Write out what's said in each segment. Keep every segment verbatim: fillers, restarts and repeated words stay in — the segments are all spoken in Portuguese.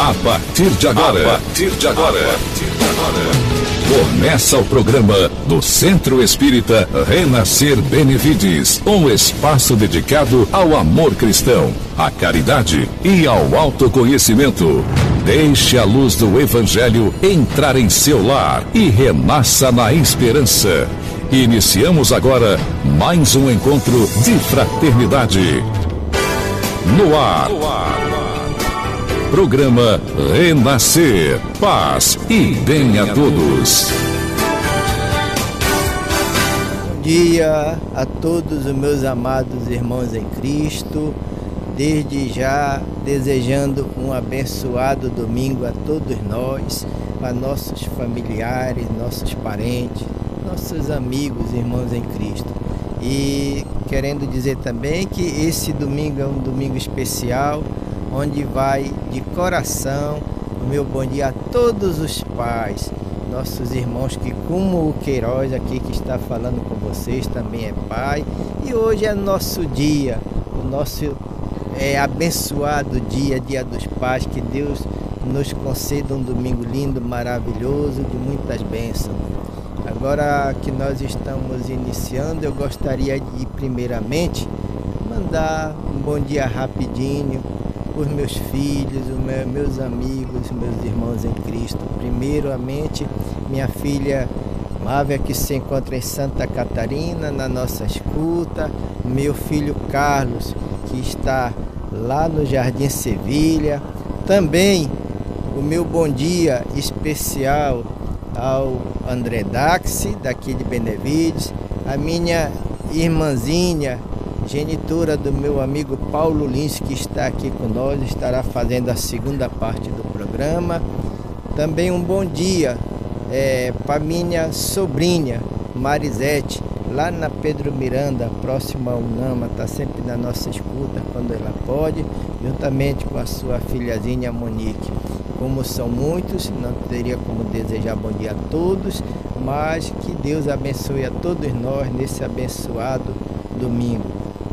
A partir de agora, a partir de agora, a partir de agora, começa o programa do Centro Espírita Renascer Benevides, um espaço dedicado ao amor cristão, à caridade e ao autoconhecimento. Deixe a luz do Evangelho entrar em seu lar e renasça na esperança. Iniciamos agora mais um encontro de fraternidade. No ar. No ar. Programa Renascer. Paz e bem a todos. Bom dia a todos os meus amados irmãos em Cristo. Desde já desejando um abençoado domingo a todos nós, a nossos familiares, nossos parentes, nossos amigos, irmãos em Cristo. E querendo dizer também que esse domingo é um domingo especial, onde vai de coração o meu bom dia a todos os pais, nossos irmãos que, como o Queiroz aqui que está falando com vocês, também é pai. E hoje é nosso dia, o nosso é, abençoado dia, dia dos pais, que Deus nos conceda um domingo lindo, maravilhoso, de muitas bênçãos. Agora que nós estamos iniciando, eu gostaria de, primeiramente, mandar um bom dia rapidinho os meus filhos, os meus amigos, meus irmãos em Cristo. Primeiramente, minha filha Mávia, que se encontra em Santa Catarina, na nossa escuta. Meu filho Carlos, que está lá no Jardim Sevilha. Também o meu bom dia especial ao André Daxi, daqui de Benevides. A minha irmãzinha, genitora do meu amigo Paulo Lins, que está aqui com nós, estará fazendo a segunda parte do programa. Também um bom dia é, para minha sobrinha Marisete, lá na Pedro Miranda, próxima ao Unama, está sempre na nossa escuta quando ela pode, juntamente com a sua filhazinha Monique. Como são muitos, não teria como desejar bom dia a todos, mas que Deus abençoe a todos nós nesse abençoado domingo.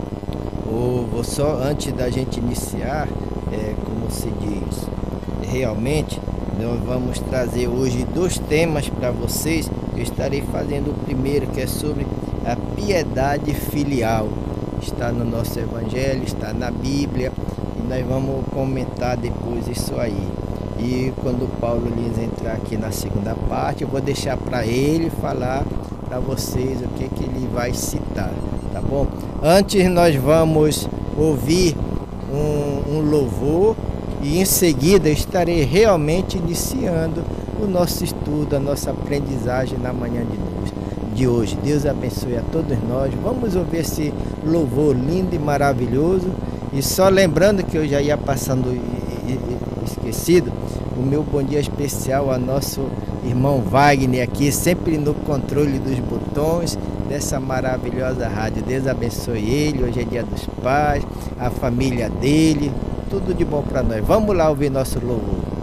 Vou só, antes da gente iniciar, é, como se diz, realmente nós vamos trazer hoje dois temas para vocês. Eu estarei fazendo o primeiro, que é sobre a piedade filial. Está no nosso Evangelho, está na Bíblia, e nós vamos comentar depois isso aí. E quando o Paulo Lins entrar aqui na segunda parte, eu vou deixar para ele falar para vocês o que, que ele vai citar, tá bom? Antes nós vamos ouvir um, um louvor e em seguida estarei realmente iniciando o nosso estudo, a nossa aprendizagem na manhã de, de hoje. Deus abençoe a todos nós. Vamos ouvir esse louvor lindo e maravilhoso. E só lembrando que eu já ia passando esquecido, o meu bom dia especial a nosso irmão Wagner aqui, sempre no controle dos botões dessa maravilhosa rádio. Deus abençoe ele. Hoje é dia dos pais, a família dele, tudo de bom para nós. Vamos lá ouvir nosso louvor.